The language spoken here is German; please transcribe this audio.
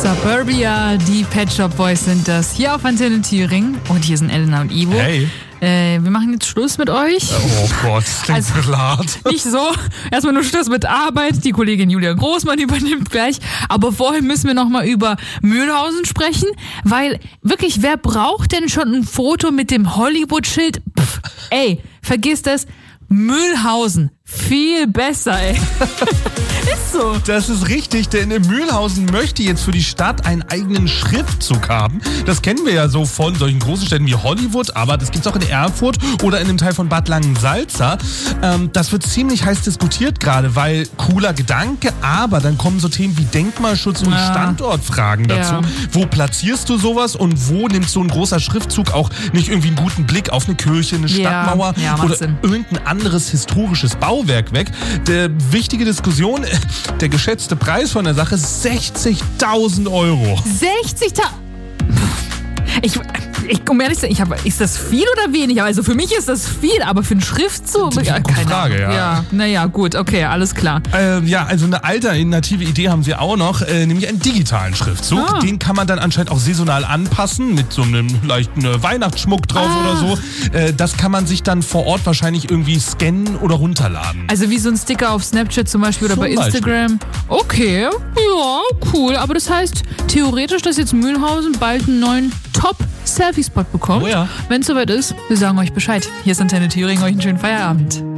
Suburbia, die Pet Shop Boys sind das. Hier auf Antenne Thüringen. Und hier sind Elena und Ivo. Hey. Wir machen jetzt Schluss mit euch. Oh Gott, das klingt Also, ein bisschen hart. Nicht so. Erstmal nur Schluss mit Arbeit. Die Kollegin Julia Großmann übernimmt gleich. Aber vorher müssen wir nochmal über Mühlhausen sprechen. Weil wirklich, wer braucht denn schon ein Foto mit dem Hollywood-Schild? Ey, vergiss das. Mühlhausen. Viel besser, ey. Ist so. Das ist richtig, denn Mühlhausen möchte jetzt für die Stadt einen eigenen Schriftzug haben. Das kennen wir ja so von solchen großen Städten wie Hollywood, aber das gibt's auch in Erfurt oder in einem Teil von Bad Langensalza. Das wird ziemlich heiß diskutiert gerade, weil cooler Gedanke, aber dann kommen so Themen wie Denkmalschutz und Standortfragen dazu. Ja. Wo platzierst du sowas und wo nimmt so ein großer Schriftzug auch nicht irgendwie einen guten Blick auf eine Kirche, eine Stadtmauer macht oder Sinn. irgendein anderes historisches Bauwerk weg? Der wichtige Diskussion, der geschätzte Preis von der Sache ist 60.000 Euro. 60.000. Um ehrlich zu sein, ist das viel oder wenig? Also für mich ist das viel, aber für einen Schriftzug? Das ist eine gute Frage, ja. Naja, gut, okay, alles klar. Also eine alternative Idee haben sie auch noch, nämlich einen digitalen Schriftzug. Den kann man dann anscheinend auch saisonal anpassen, mit so einem leichten Weihnachtsschmuck drauf oder so. Das kann man sich dann vor Ort wahrscheinlich irgendwie scannen oder runterladen. Also wie so ein Sticker auf Snapchat zum Beispiel oder bei Instagram. Okay, ja, cool. Aber das heißt theoretisch, dass jetzt Mühlhausen bald einen neuen Top-Selfie-Spot bekommt. Oh ja. Wenn es soweit ist, wir sagen euch Bescheid. Hier ist Antenne Thüringen, euch einen schönen Feierabend.